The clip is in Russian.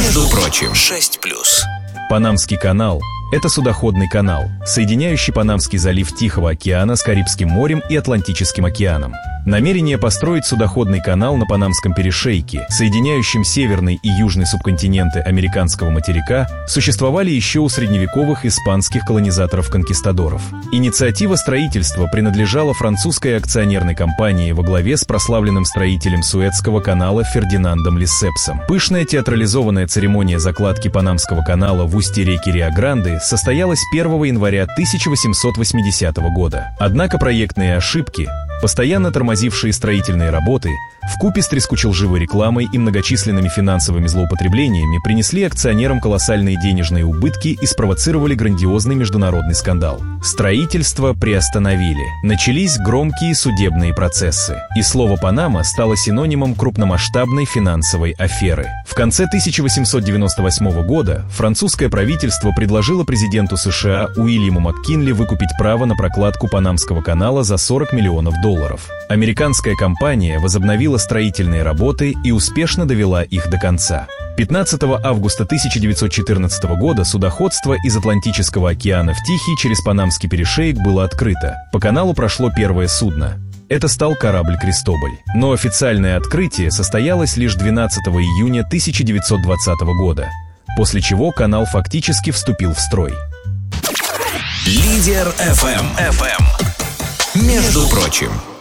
Между прочим, 6+. Панамский канал – это судоходный канал, соединяющий Панамский залив Тихого океана с Карибским морем и Атлантическим океаном. Намерение построить судоходный канал на Панамском перешейке, соединяющем северный и южный субконтиненты американского материка, существовали еще у средневековых испанских колонизаторов-конкистадоров. Инициатива строительства принадлежала французской акционерной компании во главе с прославленным строителем Суэцкого канала Фердинандом Лессепсом. Пышная театрализованная церемония закладки Панамского канала в устье реки Рио-Гранде состоялась 1 января 1880 года. Однако проектные ошибки, постоянно тормозившие строительные работы, вкупе с трескучелживой рекламой и многочисленными финансовыми злоупотреблениями принесли акционерам колоссальные денежные убытки и спровоцировали грандиозный международный скандал. Строительство приостановили. Начались громкие судебные процессы. И слово «Панама» стало синонимом крупномасштабной финансовой аферы. В конце 1898 года французское правительство предложило президенту США Уильяму МакКинли выкупить право на прокладку Панамского канала за $40 миллионов. Американская компания возобновила строительные работы и успешно довела их до конца. 15 августа 1914 года судоходство из Атлантического океана в Тихий через Панамский перешеек было открыто. По каналу прошло первое судно. Это стал корабль «Кристоболь». Но официальное открытие состоялось лишь 12 июня 1920 года, после чего канал фактически вступил в строй. Лидер FM. Между прочим.